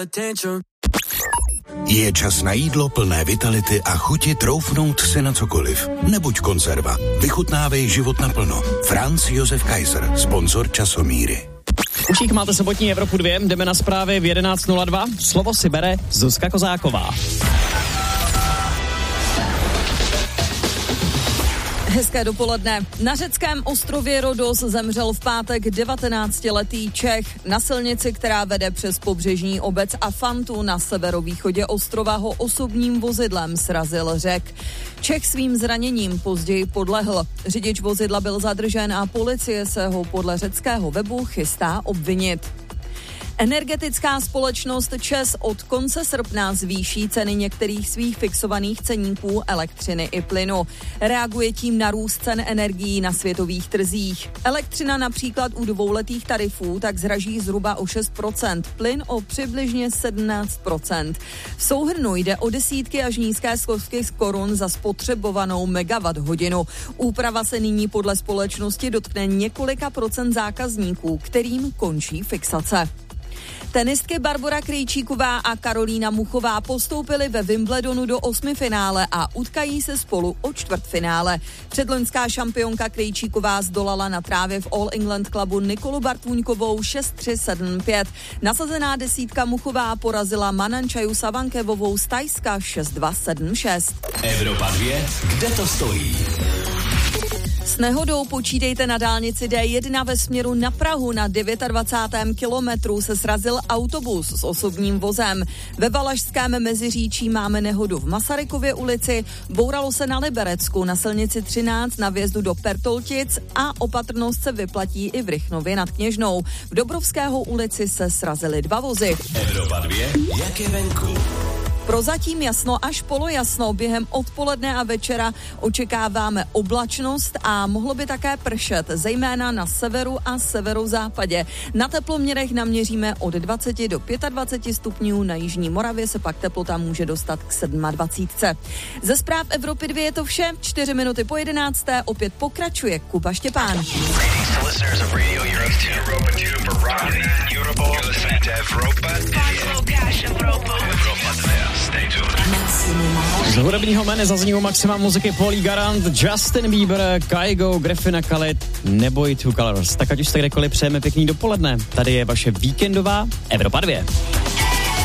Je čas na jídlo plné vitality a chuti troufnout si na cokoliv. Nebuď konzerva. Vychutnávej život naplno. Franz Josef Kaiser, sponzor Časomíry. Uších máte sobotní Evropu 2, jdeme na zprávy v 11:02. Slovo si bere Zuzka Kozáková. Hezké dopoledne. Na řeckém ostrově Rodos zemřel v pátek 19letý Čech. Na silnici, která vede přes pobřežní obec Afantu na severovýchodě ostrova, ho osobním vozidlem srazil Řek. Čech svým zraněním později podlehl. Řidič vozidla byl zadržen a policie se ho podle řeckého webu chystá obvinit. Energetická společnost ČEZ od konce srpna zvýší ceny některých svých fixovaných ceníků elektřiny i plynu. Reaguje tím na růst cen energií na světových trzích. Elektřina například u dvouletých tarifů tak zdraží zhruba o 6%, plyn o přibližně 17%. V souhrnu jde o desítky až nízké stovky korun za spotřebovanou megawatt hodinu. Úprava se nyní podle společnosti dotkne několika procent zákazníků, kterým končí fixace. Tenistky Barbora Krejčíková a Karolína Muchová postoupily ve Wimbledonu do 8finále a utkají se spolu o čtvrtfinále. Předloňská šampionka Krejčíková zdolala na trávě v All England Clubu Nikolu Bartůňkovou 6-3, 7-5. Nasazená desítka Muchová porazila Manančaju Savankevovou z Thajska 6-2, 7-6. Evropa 2, kde to stojí? S nehodou počítejte na dálnici D1 ve směru na Prahu. Na 29. kilometru se srazil autobus s osobním vozem. Ve Valašském Meziříčí máme nehodu v Masarykově ulici, bouralo se na Liberecku, na silnici 13 na vjezdu do Pertoltic a opatrnost se vyplatí i v Rychnově nad Kněžnou. V Dobrovského ulici se srazily 2 vozy. Evropa 2, jak je venku? Prozatím jasno až polojasno. Během odpoledne a večera očekáváme oblačnost a mohlo by také pršet, zejména na severu a severozápadě. Na teploměrech naměříme od 20 do 25 stupňů, na jižní Moravě se pak teplota může dostat k 27. Ze zpráv Evropy 2 je to vše, 4 minuty po 11. Opět pokračuje Kuba Štěpán. Z hudebního jména zazního maxima muziky Polly Garant, Justin Bieber, Kygo, Griffin Khalid, Neboj Two Colors. Tak ať už jste kdekoliv, přejeme pěkný dopoledne. Tady je vaše víkendová Evropa 2.